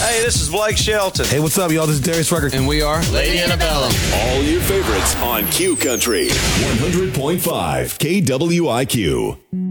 Hey, this is Blake Shelton. Hey, what's up, y'all? This is Darius Rucker. And we are Lady Antebellum. All your favorites on Q Country 100.5 KWIQ.